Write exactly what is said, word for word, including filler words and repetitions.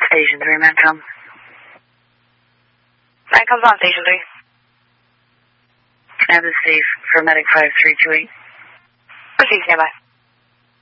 Station three, Mancom. Mancom's on Station three. Have the safe for medic five three two eight. Proceed, stand by.